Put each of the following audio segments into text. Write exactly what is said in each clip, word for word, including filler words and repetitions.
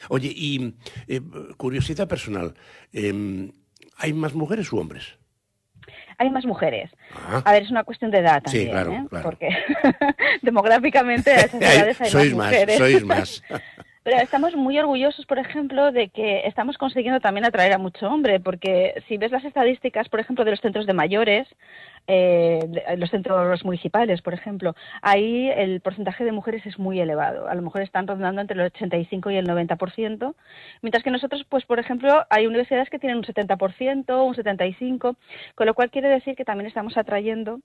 Oye, y eh, curiosidad personal, eh, ¿hay más mujeres u hombres? Hay más mujeres. Ah, A ver, es una cuestión de edad sí, también, claro, ¿eh? claro. Porque demográficamente a esas edades hay más sois más, mujeres. sois más. Pero estamos muy orgullosos, por ejemplo, de que estamos consiguiendo también atraer a mucho hombre, porque si ves las estadísticas, por ejemplo, de los centros de mayores, eh, de, los centros municipales, por ejemplo, ahí el porcentaje de mujeres es muy elevado. A lo mejor están rondando entre el ochenta y cinco y el noventa por ciento, mientras que nosotros, pues, por ejemplo, hay universidades que tienen un setenta por ciento, un setenta y cinco por ciento, con lo cual quiere decir que también estamos atrayendo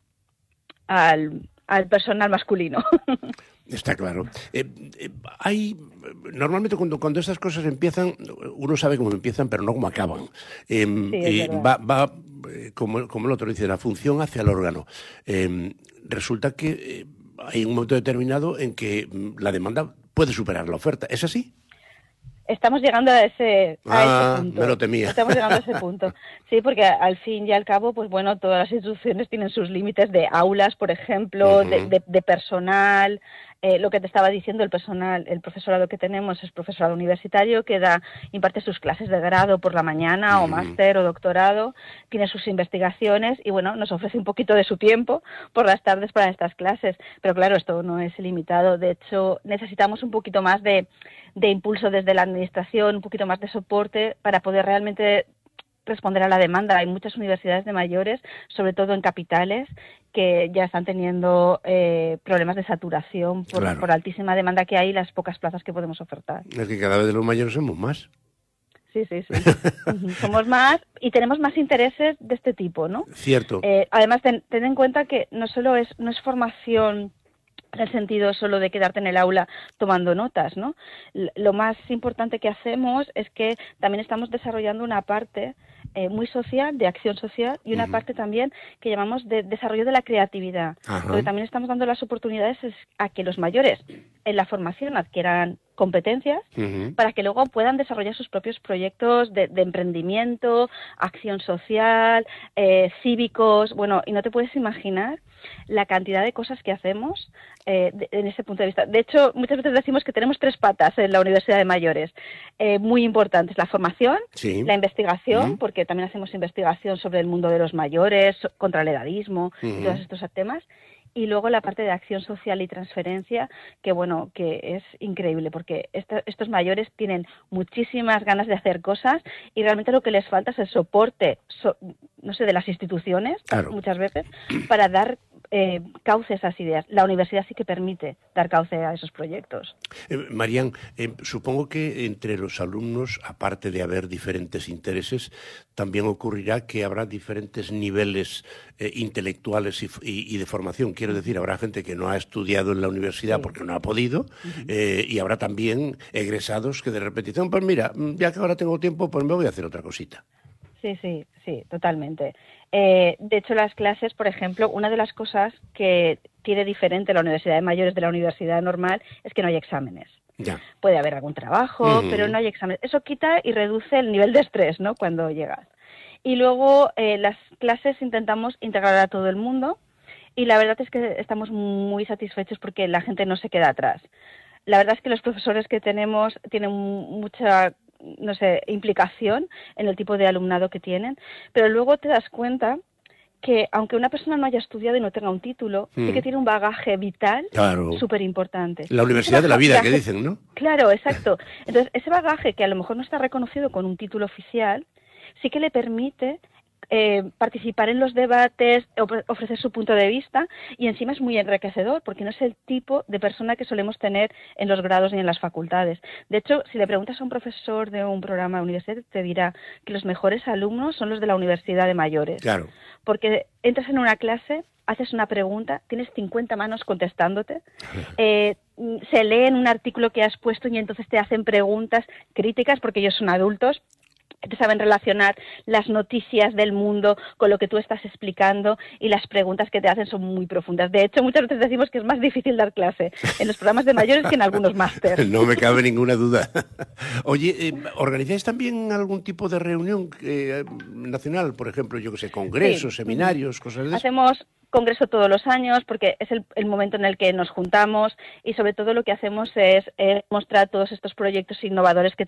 al, al personal masculino. Está claro. Eh, eh, hay normalmente cuando, cuando estas cosas empiezan, uno sabe cómo empiezan, pero no cómo acaban. Eh, Sí, es eh, verdad. va, va eh, como, como el otro dice, la función hacia el órgano. Eh, resulta que eh, hay un momento determinado en que mm, la demanda puede superar la oferta. ¿Es así? Estamos llegando a ese a ese Ah, me lo punto. temía. Estamos llegando a ese punto. Sí, porque al fin y al cabo, pues bueno, todas las instituciones tienen sus límites de aulas, por ejemplo, de, Uh-huh. de, de personal. Eh, lo que te estaba diciendo, el personal, el profesorado que tenemos es profesorado universitario que da, imparte sus clases de grado por la mañana o Uh-huh. máster o doctorado, tiene sus investigaciones y bueno, nos ofrece un poquito de su tiempo por las tardes para estas clases. Pero claro, esto no es ilimitado. De hecho, necesitamos un poquito más de de impulso desde la administración, un poquito más de soporte para poder realmente responder a la demanda. Hay muchas universidades de mayores, sobre todo en capitales, que ya están teniendo eh, problemas de saturación por, Claro. por altísima demanda que hay y las pocas plazas que podemos ofertar. Es que cada vez de los mayores somos más. Sí, sí, sí. Uh-huh. Somos más y tenemos más intereses de este tipo, ¿no? Cierto. Eh, además, ten, ten en cuenta que no solo es, no es formación en el sentido solo de quedarte en el aula tomando notas, ¿no? Lo más importante que hacemos es que también estamos desarrollando una parte eh, muy social, de acción social, y una Uh-huh. parte también que llamamos de desarrollo de la creatividad. Ajá. Lo que también estamos dando las oportunidades es a que los mayores en la formación adquieran competencias Uh-huh. para que luego puedan desarrollar sus propios proyectos de, de emprendimiento, acción social, eh, cívicos, bueno, y no te puedes imaginar la cantidad de cosas que hacemos eh, de, en ese punto de vista. De hecho, muchas veces decimos que tenemos tres patas en la Universidad de Mayores, eh, muy importantes: la formación, Sí. la investigación, Uh-huh. porque también hacemos investigación sobre el mundo de los mayores, contra el edadismo Uh-huh. y todos estos temas, y luego la parte de acción social y transferencia, que bueno, que es increíble, porque esto, estos mayores tienen muchísimas ganas de hacer cosas y realmente lo que les falta es el soporte, so, no sé, de las instituciones, Claro. muchas veces, para dar eh, cauce a esas ideas. La universidad sí que permite dar cauce a esos proyectos. Eh, Marian, eh, supongo que entre los alumnos, aparte de haber diferentes intereses, también ocurrirá que habrá diferentes niveles eh, intelectuales y, y, y de formación. Quiero decir, habrá gente que no ha estudiado en la universidad sí. porque no ha podido, uh-huh. eh, y habrá también egresados que de repetición, pues mira, ya que ahora tengo tiempo, pues me voy a hacer otra cosita. Sí, sí, sí, totalmente. Eh, de hecho, las clases, por ejemplo, una de las cosas que tiene diferente la Universidad de Mayores de la universidad normal es que no hay exámenes. Ya. Puede haber algún trabajo, uh-huh. pero no hay exámenes. Eso quita y reduce el nivel de estrés, ¿no?, cuando llegas. Y luego eh, las clases intentamos integrar a todo el mundo y la verdad es que estamos muy satisfechos porque la gente no se queda atrás. La verdad es que los profesores que tenemos tienen mucha, no sé, implicación en el tipo de alumnado que tienen, pero luego te das cuenta que aunque una persona no haya estudiado y no tenga un título, mm. sí que tiene un bagaje vital claro. súper importante. La universidad de la vida, que dicen, ¿no? Claro, exacto. Entonces, ese bagaje que a lo mejor no está reconocido con un título oficial, sí que le permite eh, participar en los debates, ofrecer su punto de vista, y encima es muy enriquecedor porque no es el tipo de persona que solemos tener en los grados ni en las facultades. De hecho, si le preguntas a un profesor de un programa de universidad, te dirá que los mejores alumnos son los de la Universidad de Mayores. Claro. Porque entras en una clase, haces una pregunta, tienes cincuenta manos contestándote, eh, se leen un artículo que has puesto y entonces te hacen preguntas críticas porque ellos son adultos, te saben relacionar las noticias del mundo con lo que tú estás explicando y las preguntas que te hacen son muy profundas. De hecho, muchas veces decimos que es más difícil dar clase en los programas de mayores que en algunos másteres. No me cabe ninguna duda. Oye, eh, ¿organizáis también algún tipo de reunión eh, nacional? Por ejemplo, yo que sé, congresos, sí. seminarios, cosas de eso. Hacemos congreso todos los años porque es el, el momento en el que nos juntamos y sobre todo lo que hacemos es eh, mostrar todos estos proyectos innovadores que